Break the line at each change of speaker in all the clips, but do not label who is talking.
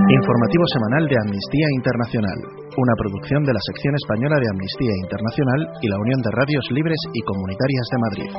Informativo semanal de Amnistía Internacional, una producción de la sección española de Amnistía Internacional y la Unión de Radios Libres y Comunitarias de Madrid.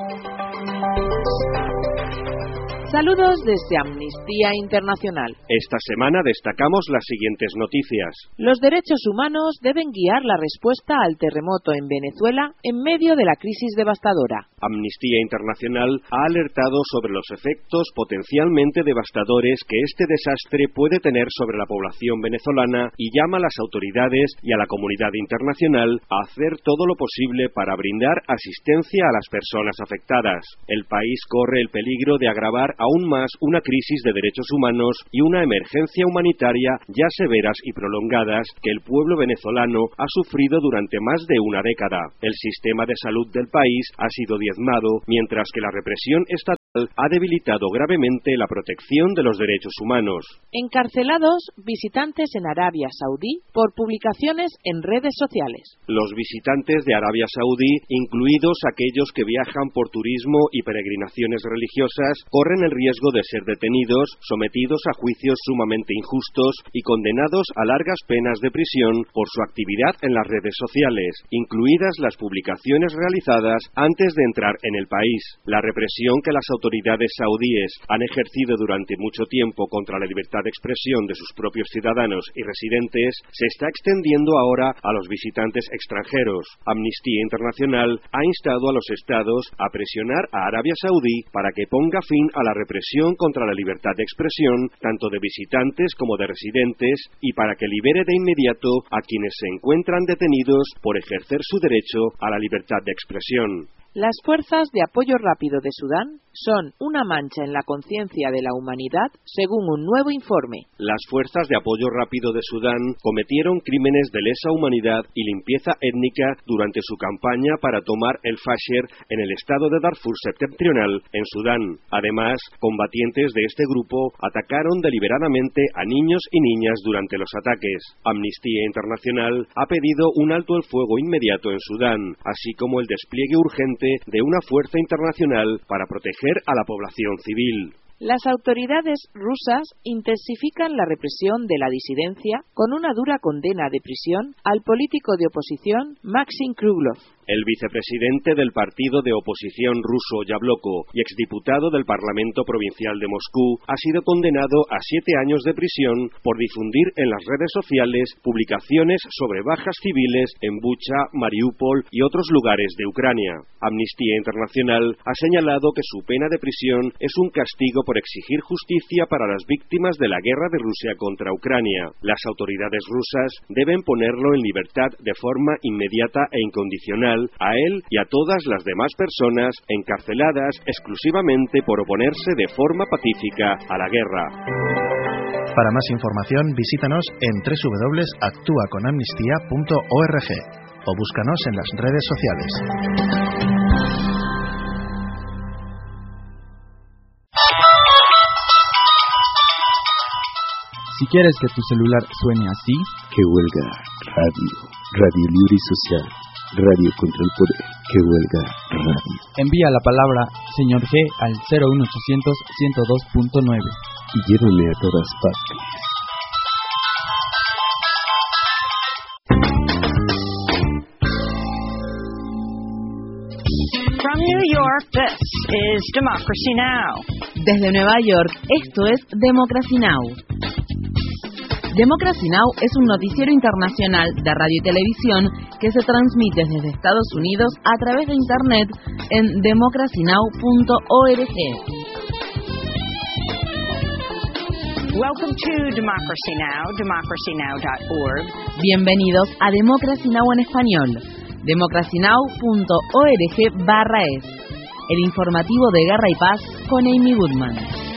Saludos desde Amnistía Internacional.
Esta semana destacamos las siguientes noticias.
Los derechos humanos deben guiar la respuesta al terremoto en Venezuela en medio de la crisis devastadora.
Amnistía Internacional ha alertado sobre los efectos potencialmente devastadores que este desastre puede tener sobre la población venezolana y llama a las autoridades y a la comunidad internacional a hacer todo lo posible para brindar asistencia a las personas afectadas. El país corre el peligro de agravar aún más una crisis de derechos humanos y una emergencia humanitaria ya severas y prolongadas que el pueblo venezolano ha sufrido durante más de una década. El sistema de salud del país ha sido diezmado, mientras que la represión estatal ha debilitado gravemente la protección de los derechos humanos.
Encarcelados visitantes en Arabia Saudí por publicaciones en redes sociales.
Los visitantes de Arabia Saudí, incluidos aquellos que viajan por turismo y peregrinaciones religiosas, corren el riesgo de ser detenidos, sometidos a juicios sumamente injustos y condenados a largas penas de prisión por su actividad en las redes sociales, incluidas las publicaciones realizadas antes de entrar en el país. La represión que las autoridades saudíes han ejercido durante mucho tiempo contra la libertad de expresión de sus propios ciudadanos y residentes se está extendiendo ahora a los visitantes extranjeros. Amnistía Internacional ha instado a los estados a presionar a Arabia Saudí para que ponga fin a la represión contra la libertad de expresión, tanto de visitantes como de residentes, y para que libere de inmediato a quienes se encuentran detenidos por ejercer su derecho a la libertad de expresión.
Las fuerzas de apoyo rápido de Sudán son una mancha en la conciencia de la humanidad, según un nuevo informe.
Las fuerzas de apoyo rápido de Sudán cometieron crímenes de lesa humanidad y limpieza étnica durante su campaña para tomar el Fasher en el estado de Darfur septentrional, en Sudán. Además, combatientes de este grupo atacaron deliberadamente a niños y niñas durante los ataques. Amnistía Internacional ha pedido un alto el fuego inmediato en Sudán, así como el despliegue urgente de una fuerza internacional para proteger a la población civil.
Las autoridades rusas intensifican la represión de la disidencia con una dura condena de prisión al político de oposición Maxim Kruglov.
El vicepresidente del partido de oposición ruso Yabloko y exdiputado del Parlamento Provincial de Moscú ha sido condenado a 7 años de prisión por difundir en las redes sociales publicaciones sobre bajas civiles en Bucha, Mariupol y otros lugares de Ucrania. Amnistía Internacional ha señalado que su pena de prisión es un castigo por exigir justicia para las víctimas de la guerra de Rusia contra Ucrania. Las autoridades rusas deben ponerlo en libertad de forma inmediata e incondicional a él y a todas las demás personas encarceladas exclusivamente por oponerse de forma pacífica a la guerra.
Para más información, visítanos en www.actuaconamnistía.org o búscanos en las redes sociales.
Si quieres que tu celular suene así,
que huelga radio, radio libre y social, radio contra el poder, que huelga radio.
Envía la palabra Señor G al 01800 102.9
y llévame a todas partes.
From New York, this is Democracy Now!
Desde Nueva York, esto es Democracy Now! Democracy Now! Es un noticiero internacional de radio y televisión que se transmite desde Estados Unidos a través de Internet en democracynow.org.
Welcome to Democracy Now!, democracynow.org.
Bienvenidos a Democracy Now! En español, democracynow.org/es, el informativo de Guerra y Paz con Amy Goodman.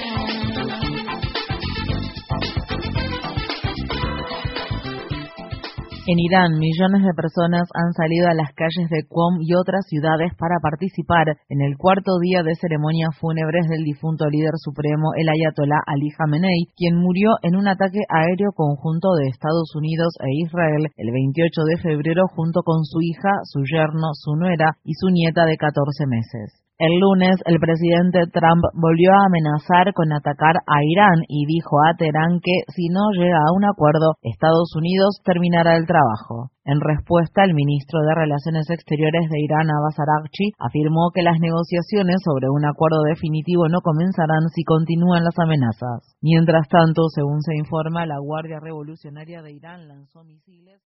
En Irán, millones de personas han salido a las calles de Qom y otras ciudades para participar en el cuarto día de ceremonias fúnebres del difunto líder supremo, el ayatolá Ali Jamenei, quien murió en un ataque aéreo conjunto de Estados Unidos e Israel el 28 de febrero junto con su hija, su yerno, su nuera y su nieta de 14 meses. El lunes, el presidente Trump volvió a amenazar con atacar a Irán y dijo a Teherán que si no llega a un acuerdo, Estados Unidos terminará el trabajo. En respuesta, el ministro de Relaciones Exteriores de Irán, Abbas Araghchi, afirmó que las negociaciones sobre un acuerdo definitivo no comenzarán si continúan las amenazas. Mientras tanto, según se informa, la Guardia Revolucionaria de Irán lanzó misiles.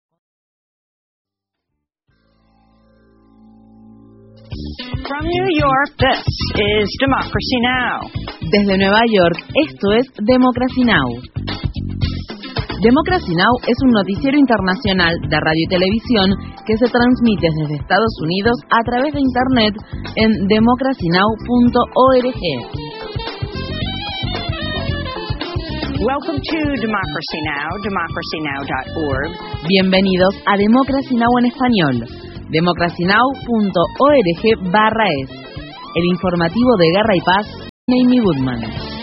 From New York, this is Democracy Now!
Desde Nueva York, esto es Democracy Now! Democracy Now! Es un noticiero internacional de radio y televisión que se transmite desde Estados Unidos a través de Internet en democracynow.org.
Welcome to Democracy Now!, democracynow.org.
Bienvenidos a Democracy Now! En español. democracynow.org/es. El informativo de Guerra y Paz, Amy Goodman.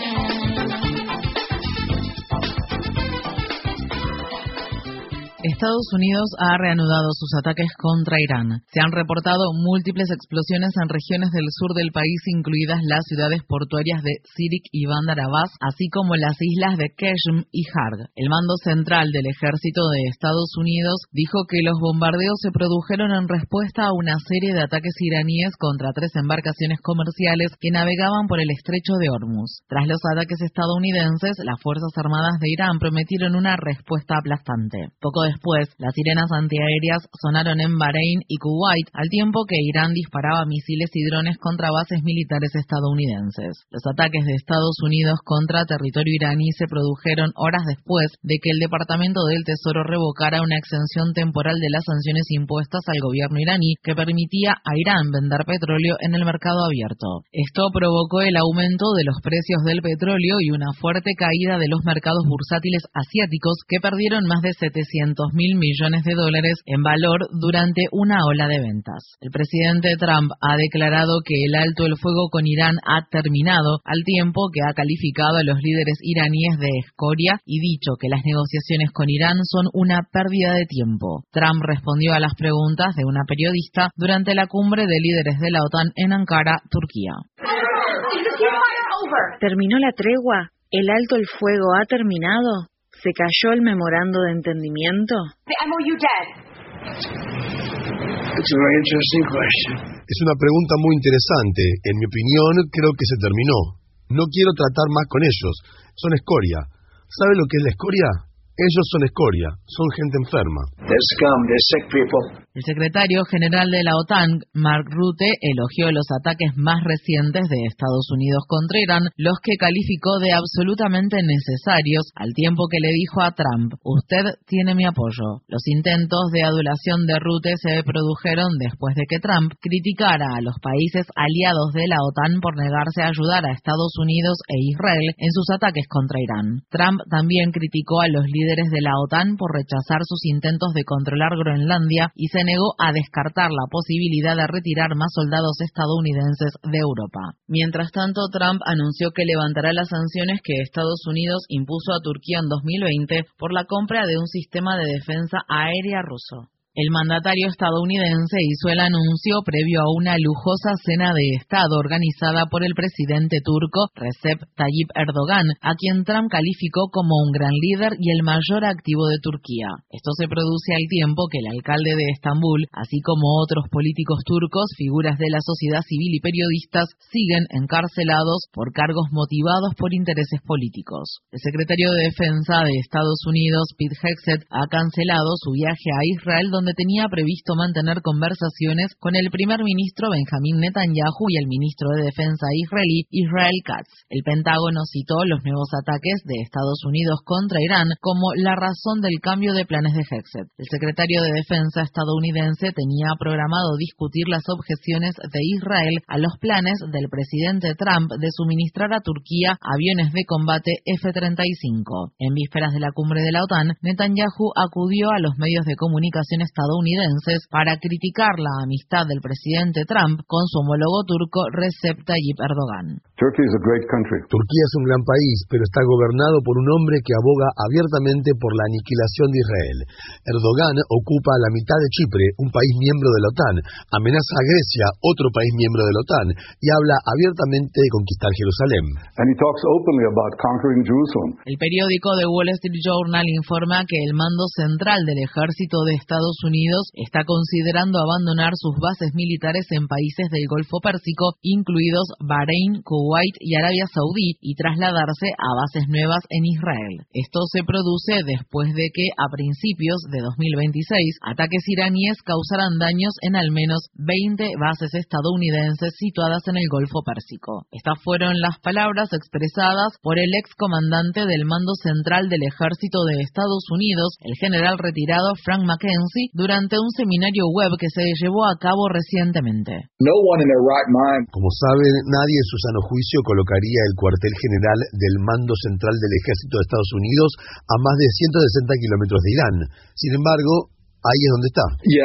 Estados Unidos ha reanudado sus ataques contra Irán. Se han reportado múltiples explosiones en regiones del sur del país, incluidas las ciudades portuarias de Sirik y Bandar Abbas, así como las islas de Qeshm y Harg. El mando central del ejército de Estados Unidos dijo que los bombardeos se produjeron en respuesta a una serie de ataques iraníes contra 3 embarcaciones comerciales que navegaban por el estrecho de Hormuz. Tras los ataques estadounidenses, las Fuerzas Armadas de Irán prometieron una respuesta aplastante. Poco después, las sirenas antiaéreas sonaron en Bahrein y Kuwait, al tiempo que Irán disparaba misiles y drones contra bases militares estadounidenses. Los ataques de Estados Unidos contra territorio iraní se produjeron horas después de que el Departamento del Tesoro revocara una exención temporal de las sanciones impuestas al gobierno iraní que permitía a Irán vender petróleo en el mercado abierto. Esto provocó el aumento de los precios del petróleo y una fuerte caída de los mercados bursátiles asiáticos que perdieron más de $700.000 millones en valor durante una ola de ventas. El presidente Trump ha declarado que el alto el fuego con Irán ha terminado, al tiempo que ha calificado a los líderes iraníes de escoria y dicho que las negociaciones con Irán son una pérdida de tiempo. Trump respondió a las preguntas de una periodista durante la cumbre de líderes de la OTAN en Ankara, Turquía.
¿Terminó la tregua? ¿El alto el fuego ha terminado? ¿Se cayó el memorando de entendimiento?
Es una pregunta muy interesante. En mi opinión, creo que se terminó. No quiero tratar más con ellos. Son escoria. ¿Sabe lo que es la escoria? Ellos son escoria. Son gente enferma.
El secretario general de la OTAN, Mark Rutte, elogió los ataques más recientes de Estados Unidos contra Irán, los que calificó de absolutamente necesarios, al tiempo que le dijo a Trump: "Usted tiene mi apoyo". Los intentos de adulación de Rutte se produjeron después de que Trump criticara a los países aliados de la OTAN por negarse a ayudar a Estados Unidos e Israel en sus ataques contra Irán. Trump también criticó a los líderes de la OTAN por rechazar sus intentos de controlar Groenlandia y se negó a descartar la posibilidad de retirar más soldados estadounidenses de Europa. Mientras tanto, Trump anunció que levantará las sanciones que Estados Unidos impuso a Turquía en 2020 por la compra de un sistema de defensa aérea ruso. El mandatario estadounidense hizo el anuncio previo a una lujosa cena de Estado organizada por el presidente turco Recep Tayyip Erdogan, a quien Trump calificó como un gran líder y el mayor activo de Turquía. Esto se produce al tiempo que el alcalde de Estambul, así como otros políticos turcos, figuras de la sociedad civil y periodistas, siguen encarcelados por cargos motivados por intereses políticos. El secretario de Defensa de Estados Unidos, Pete Hegseth, ha cancelado su viaje a Israel, donde tenía previsto mantener conversaciones con el primer ministro Benjamin Netanyahu y el ministro de Defensa israelí Israel Katz. El Pentágono citó los nuevos ataques de Estados Unidos contra Irán como la razón del cambio de planes de Hegseth. El secretario de Defensa estadounidense tenía programado discutir las objeciones de Israel a los planes del presidente Trump de suministrar a Turquía aviones de combate F-35. En vísperas de la cumbre de la OTAN, Netanyahu acudió a los medios de comunicación estadounidenses para criticar la amistad del presidente Trump con su homólogo turco Recep Tayyip Erdogan.
Turquía es un gran país, pero está gobernado por un hombre que aboga abiertamente por la aniquilación de Israel. Erdogan ocupa la mitad de Chipre, un país miembro de la OTAN, amenaza a Grecia, otro país miembro de la OTAN, y habla abiertamente de conquistar Jerusalén.
El periódico The Wall Street Journal informa que el mando central del ejército de Estados Unidos está considerando abandonar sus bases militares en países del Golfo Pérsico, incluidos Bahrein, Kuwait y Arabia Saudí, y trasladarse a bases nuevas en Israel. Esto se produce después de que, a principios de 2026, ataques iraníes causaran daños en al menos 20 bases estadounidenses situadas en el Golfo Pérsico. Estas fueron las palabras expresadas por el excomandante del mando central del ejército de Estados Unidos, el general retirado Frank McKenzie, durante un seminario web que se llevó a cabo recientemente.
Como saben, nadie en su sano juicio colocaría el cuartel general del mando central del ejército de Estados Unidos a más de 160 kilómetros de Irán. Sin embargo, ahí es donde está.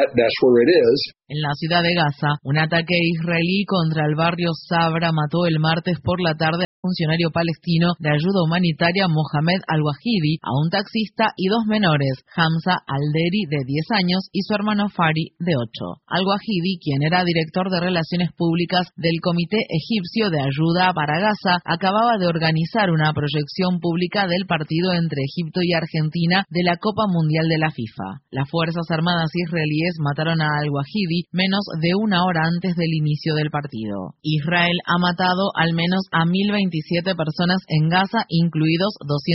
En la ciudad de Gaza, un ataque israelí contra el barrio Sabra mató el martes por la tarde al funcionario palestino de ayuda humanitaria Mohamed Al-Wahidi, a un taxista y dos menores, Hamza Al-Deri de 10 años y su hermano Fari de 8. Al-Wahidi, quien era director de Relaciones Públicas del Comité Egipcio de Ayuda para Gaza, acababa de organizar una proyección pública del partido entre Egipto y Argentina de la Copa Mundial de la FIFA. Las Fuerzas Armadas israelíes mataron a Al-Wahidi menos de una hora antes del inicio del partido. Israel ha matado al menos a 1.027 personas en Gaza, incluidos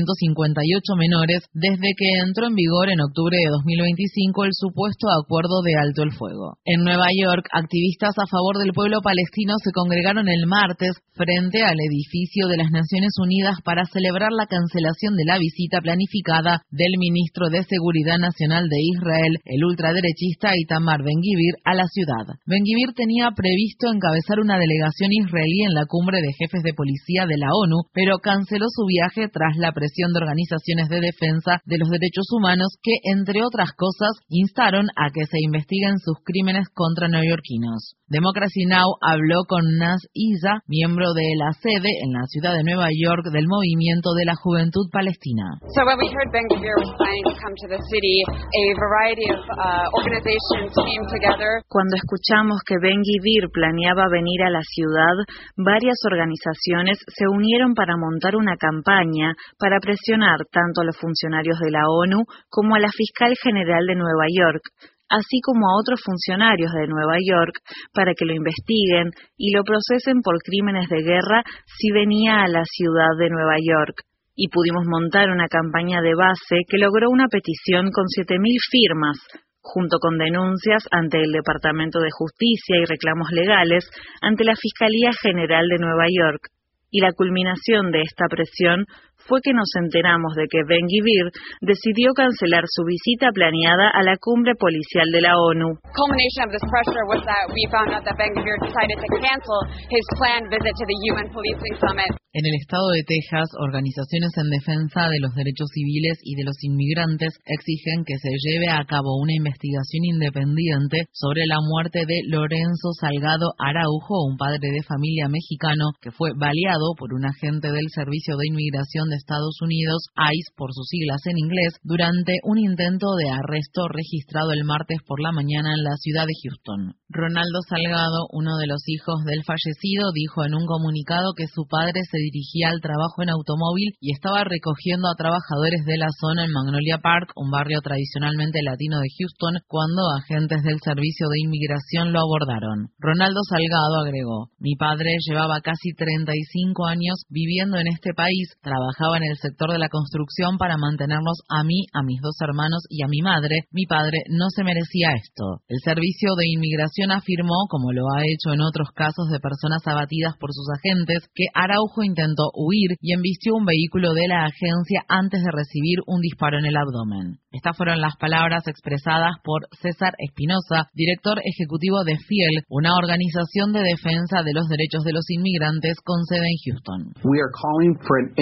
258 menores, desde que entró en vigor en octubre de 2025 el supuesto acuerdo de alto el fuego. En Nueva York, activistas a favor del pueblo palestino se congregaron el martes frente al edificio de las Naciones Unidas para celebrar la cancelación de la visita planificada del ministro de Seguridad Nacional de Israel, el ultraderechista Itamar Ben-Gvir, a la ciudad. Ben-Gvir tenía previsto encabezar una delegación israelí en la cumbre de jefes de policía de la ONU, pero canceló su viaje tras la presión de organizaciones de defensa de los derechos humanos que, entre otras cosas, instaron a que se investiguen sus crímenes contra neoyorquinos. Democracy Now! Habló con Naz Issa, miembro de la sede en la ciudad de Nueva York del Movimiento de la Juventud Palestina.
So when we heard Ben-Gvir was planning to come to the city, a variety of organizations came together.
Cuando escuchamos que Ben-Gvir planeaba venir a la ciudad, varias organizaciones se unieron para montar una campaña para presionar tanto a los funcionarios de la ONU como a la fiscal general de Nueva York, así como a otros funcionarios de Nueva York, para que lo investiguen y lo procesen por crímenes de guerra si venía a la ciudad de Nueva York. Y pudimos montar una campaña de base que logró una petición con 7.000 firmas, junto con denuncias ante el Departamento de Justicia y reclamos legales ante la Fiscalía General de Nueva York. Y la culminación de esta presión fue que nos enteramos de que Ben-Gvir decidió cancelar su visita planeada a la cumbre policial de la ONU.
Culmination of this pressure was that we found out that Ben-Gvir decided to cancel his planned visit to the UN Policing Summit.
En el estado de Texas, organizaciones en defensa de los derechos civiles y de los inmigrantes exigen que se lleve a cabo una investigación independiente sobre la muerte de Lorenzo Salgado Araujo, un padre de familia mexicano que fue baleado por un agente del Servicio de Inmigración de Estados Unidos, ICE por sus siglas en inglés, durante un intento de arresto registrado el martes por la mañana en la ciudad de Houston. Ronaldo Salgado, uno de los hijos del fallecido, dijo en un comunicado que su padre se dirigía al trabajo en automóvil y estaba recogiendo a trabajadores de la zona en Magnolia Park, un barrio tradicionalmente latino de Houston, cuando agentes del Servicio de Inmigración lo abordaron. Ronaldo Salgado agregó: "Mi padre llevaba casi 35 años viviendo en este país, trabajaba en el sector de la construcción para mantenernos a mí, a mis dos hermanos y a mi madre. Mi padre no se merecía esto". El Servicio de Inmigración afirmó, como lo ha hecho en otros casos de personas abatidas por sus agentes, que Araujo intentó huir y embistió un vehículo de la agencia antes de recibir un disparo en el abdomen. Estas fueron las palabras expresadas por César Espinosa, director ejecutivo de FIEL, una organización de defensa de los derechos de los inmigrantes con sede en Houston.
We are calling for an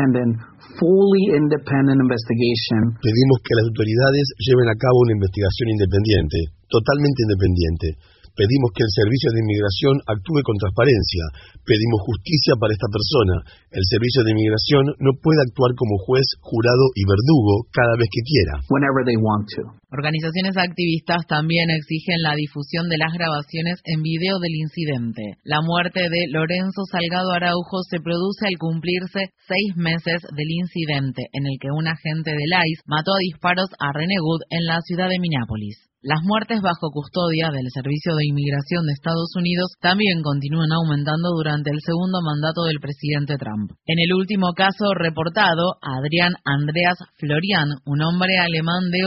fully independent investigation.
Pedimos que las autoridades lleven a cabo una investigación independiente, totalmente independiente. Pedimos que el Servicio de Inmigración actúe con transparencia. Pedimos justicia para esta persona. El Servicio de Inmigración no puede actuar como juez, jurado y verdugo cada vez que quiera.
Whenever they want to.
Organizaciones activistas también exigen la difusión de las grabaciones en video del incidente. La muerte de Lorenzo Salgado Araujo se produce al cumplirse 6 meses del incidente en el que un agente del ICE mató a disparos a René Good en la ciudad de Minneapolis. Las muertes bajo custodia del Servicio de Inmigración de Estados Unidos también continúan aumentando durante el segundo mandato del presidente Trump. En el último caso reportado, Adrián Andreas Florian, un hombre alemán de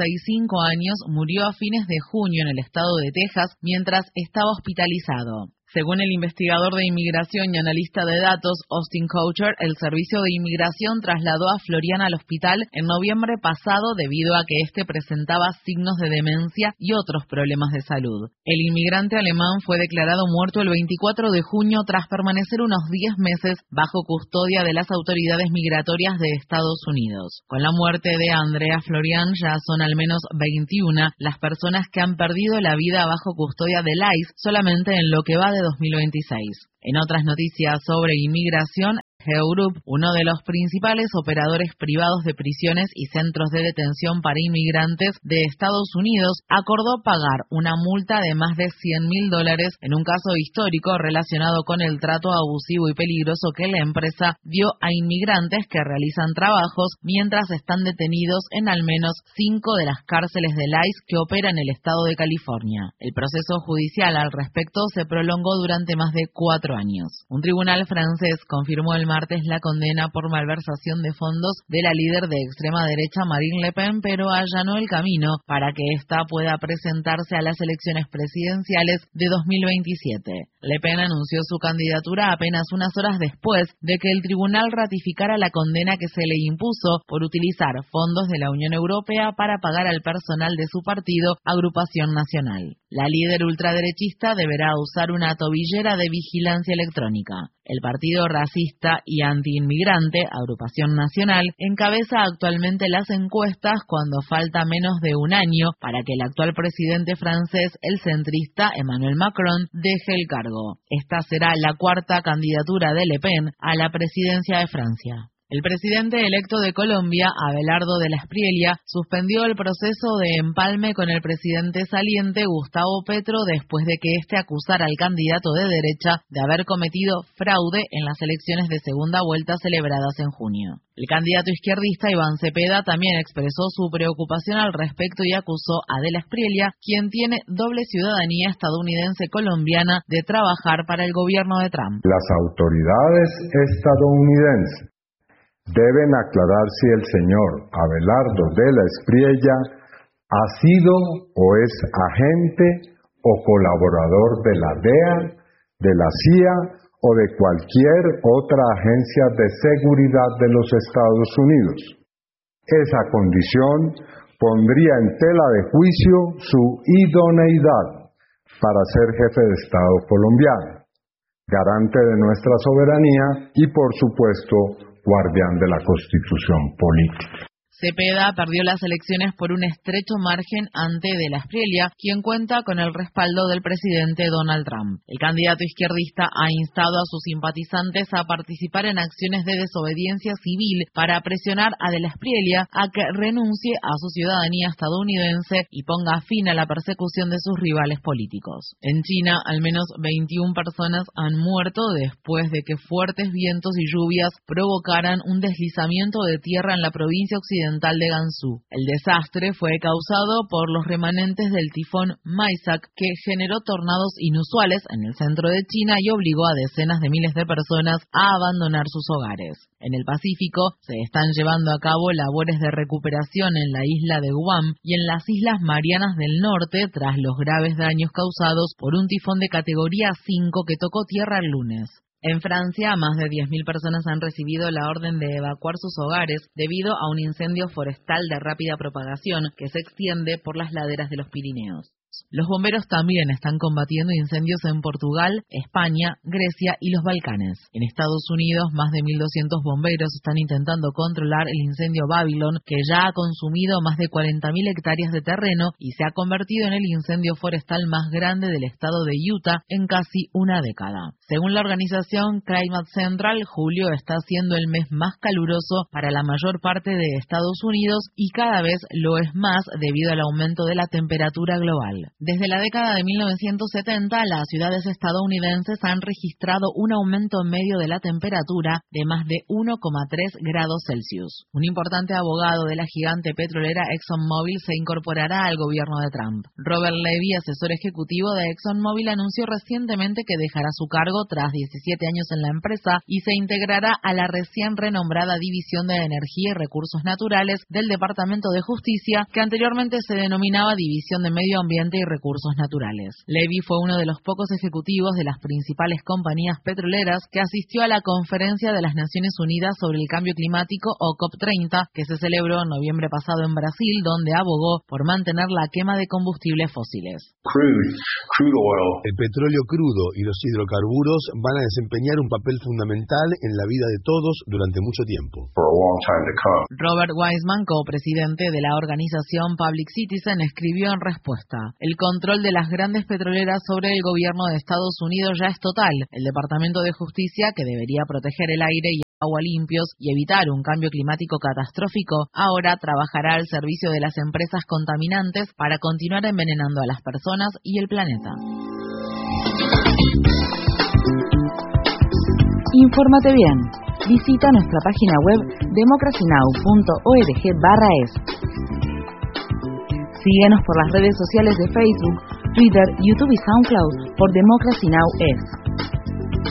85 años, murió a fines de junio en el estado de Texas mientras estaba hospitalizado. Según el investigador de inmigración y analista de datos Austin Coucher, el Servicio de Inmigración trasladó a Florian al hospital en noviembre pasado debido a que éste presentaba signos de demencia y otros problemas de salud. El inmigrante alemán fue declarado muerto el 24 de junio tras permanecer unos 10 meses bajo custodia de las autoridades migratorias de Estados Unidos. Con la muerte de Andrea Florian ya son al menos 21 las personas que han perdido la vida bajo custodia del ICE solamente en lo que va de 2026. En otras noticias sobre inmigración, GeoGroup, uno de los principales operadores privados de prisiones y centros de detención para inmigrantes de Estados Unidos, acordó pagar una multa de más de $100,000 en un caso histórico relacionado con el trato abusivo y peligroso que la empresa dio a inmigrantes que realizan trabajos mientras están detenidos en al menos 5 de las cárceles del ICE que opera en el estado de California. El proceso judicial al respecto se prolongó durante más de 4 años. Un tribunal francés confirmó el martes la condena por malversación de fondos de la líder de extrema derecha Marine Le Pen, pero allanó el camino para que ésta pueda presentarse a las elecciones presidenciales de 2027. Le Pen anunció su candidatura apenas unas horas después de que el tribunal ratificara la condena que se le impuso por utilizar fondos de la Unión Europea para pagar al personal de su partido, Agrupación Nacional. La líder ultraderechista deberá usar una tobillera de vigilancia electrónica. El partido racista y antiinmigrante, Agrupación Nacional, encabeza actualmente las encuestas cuando falta menos de un año para que el actual presidente francés, el centrista Emmanuel Macron, deje el cargo. Esta será la 4ª candidatura de Le Pen a la presidencia de Francia. El presidente electo de Colombia, Abelardo de la Espriella, suspendió el proceso de empalme con el presidente saliente, Gustavo Petro, después de que éste acusara al candidato de derecha de haber cometido fraude en las elecciones de segunda vuelta celebradas en junio. El candidato izquierdista Iván Cepeda también expresó su preocupación al respecto y acusó a de la Espriella, quien tiene doble ciudadanía estadounidense colombiana, de trabajar para el gobierno de Trump.
Las autoridades estadounidenses deben aclarar si el señor Abelardo de la Espriella ha sido o es agente o colaborador de la DEA, de la CIA o de cualquier otra agencia de seguridad de los Estados Unidos. Esa condición pondría en tela de juicio su idoneidad para ser jefe de Estado colombiano, garante de nuestra soberanía y, por supuesto, guardián de la Constitución política.
Cepeda perdió las elecciones por un estrecho margen ante de la Espriella, quien cuenta con el respaldo del presidente Donald Trump. El candidato izquierdista ha instado a sus simpatizantes a participar en acciones de desobediencia civil para presionar a de la Espriella a que renuncie a su ciudadanía estadounidense y ponga fin a la persecución de sus rivales políticos. En China, al menos 21 personas han muerto después de que fuertes vientos y lluvias provocaran un deslizamiento de tierra en la provincia occidental de Gansu. El desastre fue causado por los remanentes del tifón Maisak, que generó tornados inusuales en el centro de China y obligó a decenas de miles de personas a abandonar sus hogares. En el Pacífico se están llevando a cabo labores de recuperación en la isla de Guam y en las Islas Marianas del Norte tras los graves daños causados por un tifón de categoría 5 que tocó tierra el lunes. En Francia, más de 10.000 personas han recibido la orden de evacuar sus hogares debido a un incendio forestal de rápida propagación que se extiende por las laderas de los Pirineos. Los bomberos también están combatiendo incendios en Portugal, España, Grecia y los Balcanes. En Estados Unidos, más de 1.200 bomberos están intentando controlar el incendio Babylon, que ya ha consumido más de 40.000 hectáreas de terreno y se ha convertido en el incendio forestal más grande del estado de Utah en casi una década. Según la organización Climate Central, julio está siendo el mes más caluroso para la mayor parte de Estados Unidos y cada vez lo es más debido al aumento de la temperatura global. Desde la década de 1970, las ciudades estadounidenses han registrado un aumento medio de la temperatura de más de 1,3 grados Celsius. Un importante abogado de la gigante petrolera ExxonMobil se incorporará al gobierno de Trump. Robert Levy, asesor ejecutivo de ExxonMobil, anunció recientemente que dejará su cargo tras 17 años en la empresa y se integrará a la recién renombrada División de Energía y Recursos Naturales del Departamento de Justicia, que anteriormente se denominaba División de Medio Ambiente y Recursos Naturales. Levy fue uno de los pocos ejecutivos de las principales compañías petroleras que asistió a la Conferencia de las Naciones Unidas sobre el Cambio Climático, o COP30, que se celebró en noviembre pasado en Brasil, donde abogó por mantener la quema de combustibles fósiles.
Crude oil. El petróleo crudo y los hidrocarburos van a desempeñar un papel fundamental en la vida de todos durante mucho tiempo.
Robert Wiseman, copresidente de la organización Public Citizen, escribió en respuesta: el control de las grandes petroleras sobre el gobierno de Estados Unidos ya es total. El Departamento de Justicia, que debería proteger el aire y agua limpios y evitar un cambio climático catastrófico, ahora trabajará al servicio de las empresas contaminantes para continuar envenenando a las personas y el planeta.
Infórmate bien. Visita nuestra página web democracynow.org/es. Síguenos por las redes sociales de Facebook, Twitter, YouTube y SoundCloud por Democracy Now! Es.